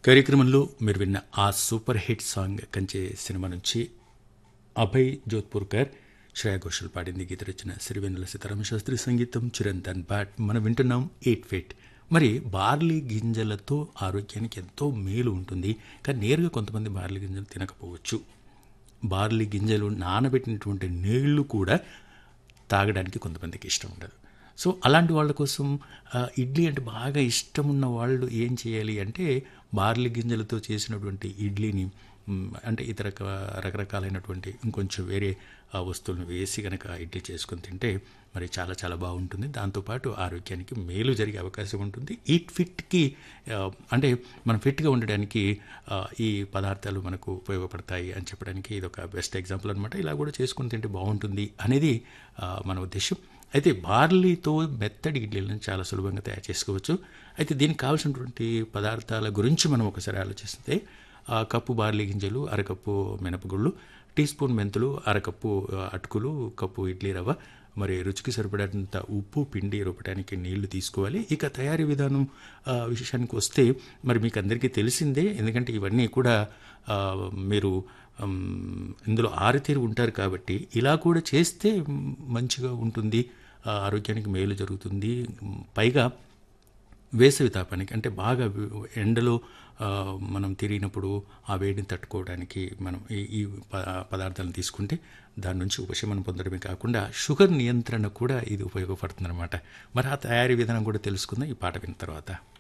కార్యక్రమంలో మీరు విన్న ఆ సూపర్ హిట్ సాంగ్ కంచే సినిమా నుంచి అభయ్ జోధ్పూర్కర్ శ్రేయా ఘోషల్ పాడింది. గీత రచన సిరివెన్నెల సీతారామ శాస్త్రి, సంగీతం చిరంతన్ భట్. మనం వింటున్నాం ఈట్ ఫిట్. మరి బార్లీ గింజలతో ఆరోగ్యానికి ఎంతో మేలు ఉంటుంది, కానీ నేరుగా కొంతమంది బార్లీ గింజలు తినకపోవచ్చు. బార్లీ గింజలు నానబెట్టినటువంటి నీళ్లు కూడా తాగడానికి కొంతమందికి ఇష్టం ఉండదు. సో అలాంటి వాళ్ళ కోసం ఇడ్లీ అంటే బాగా ఇష్టం ఉన్న వాళ్ళు ఏం చేయాలి అంటే, బార్లీ గింజలతో చేసినటువంటి ఇడ్లీని అంటే ఇతర రకరకాలైనటువంటి ఇంకొంచెం వేరే వస్తువులను వేసి కనుక ఇడ్లీ చేసుకొని తింటే మరి చాలా చాలా బాగుంటుంది. దాంతోపాటు ఆరోగ్యానికి మేలు జరిగే అవకాశం ఉంటుంది. ఈట్ ఫిట్కి అంటే మనం ఫిట్గా ఉండడానికి ఈ పదార్థాలు మనకు ఉపయోగపడతాయి అని చెప్పడానికి ఇది ఒక బెస్ట్ ఎగ్జాంపుల్ అనమాట. ఇలా కూడా చేసుకొని తింటే బాగుంటుంది అనేది మన ఉద్దేశం. అయితే బార్లీతో మెత్తడి ఇడ్లీలను చాలా సులభంగా తయారు చేసుకోవచ్చు. అయితే దీనికి కావాల్సినటువంటి పదార్థాల గురించి మనం ఒకసారి ఆలోచిస్తే, కప్పు బార్లీ గింజలు, అరకప్పు మినపగుళ్ళు, టీ స్పూన్ మెంతులు, అరకప్పు అటుకులు, కప్పు ఇడ్లీ రవ్వ, మరి రుచికి సరిపడేంత ఉప్పు, పిండి రుబ్బడానికి నీళ్లు తీసుకోవాలి. ఇక తయారీ విధానం విషయానికి వస్తే మరి మీకు అందరికీ తెలిసిందే, ఎందుకంటే ఇవన్నీ కూడా మీరు ఇందులో ఆరితేరి ఉంటారు కాబట్టి ఇలా కూడా చేస్తే మంచిగా ఉంటుంది, ఆరోగ్యానికి మేలు జరుగుతుంది. పైగా వేసవి తాపానికి అంటే బాగా ఎండలో మనం తిరిగినప్పుడు ఆ వేడిని తట్టుకోవడానికి మనం ఈ పదార్థాలను తీసుకుంటే దాని నుంచి ఉపశమనం పొందడమే కాకుండా షుగర్ నియంత్రణ కూడా ఇది ఉపయోగపడుతుంది అనమాట. మరి ఆ తయారీ విధానం కూడా తెలుసుకుందాం ఈ పాట విన్న తర్వాత.